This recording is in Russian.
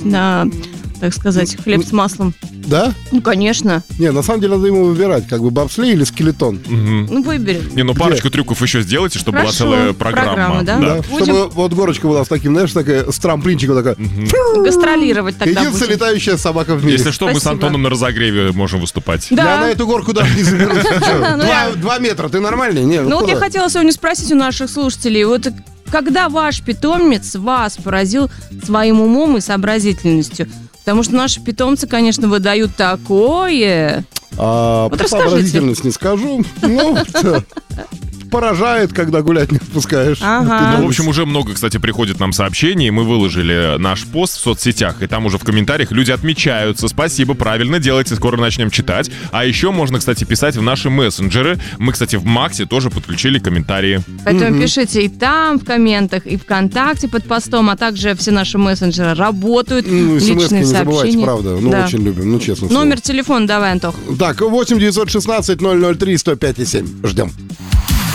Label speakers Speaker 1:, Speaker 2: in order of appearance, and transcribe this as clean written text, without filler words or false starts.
Speaker 1: на, так сказать, хлеб с маслом.
Speaker 2: Да?
Speaker 1: Ну, конечно.
Speaker 2: Не, на самом деле надо ему выбирать, как бы бобслей или скелетон.
Speaker 1: Ну, выбери.
Speaker 3: Не, ну парочку трюков еще сделайте, чтобы
Speaker 1: Хорошо.
Speaker 3: была целая программа.
Speaker 1: Да?
Speaker 2: Да,
Speaker 1: Будем-
Speaker 2: чтобы вот горочка была с таким, знаешь, такая, с трамплинчиком такая.
Speaker 1: Гастролировать тогда
Speaker 2: Единственная
Speaker 1: будем.
Speaker 2: летающая собака в мире.
Speaker 3: Если что, мы с
Speaker 1: Спасибо.
Speaker 3: Антоном на разогреве можем выступать.
Speaker 2: Я на
Speaker 1: Да.
Speaker 2: эту горку даже не заберусь. Ты чё?
Speaker 1: Ну, я-
Speaker 2: 2 метра, ты нормальный? Не,
Speaker 1: Ну вот я
Speaker 2: куда?
Speaker 1: хотела сегодня спросить у наших слушателей, вот когда ваш питомец вас поразил своим умом и сообразительностью? Потому что наши питомцы, конечно, выдают такое. Вот
Speaker 2: Про
Speaker 1: расскажите.
Speaker 2: сообразительность не скажу. Ну, поражает, когда гулять не отпускаешь.
Speaker 1: Ага.
Speaker 3: Ну, в общем, уже много, кстати, приходит нам сообщений. Мы выложили наш пост в соцсетях, и там уже в комментариях люди отмечаются. Спасибо, правильно делаете, скоро начнем читать. А еще можно, кстати, писать в наши мессенджеры. Мы, кстати, в Максе тоже подключили комментарии.
Speaker 1: Поэтому пишите и там в комментах, и ВКонтакте под постом, а также все наши мессенджеры работают.
Speaker 2: Ну, смс-ки
Speaker 1: Личные
Speaker 2: не забывайте,
Speaker 1: сообщения.
Speaker 2: правда. Ну,
Speaker 1: Да.
Speaker 2: очень любим, ну, честно.
Speaker 1: Номер телефона давай, Антох.
Speaker 2: Так, 8 916 003 105 7. Ждем.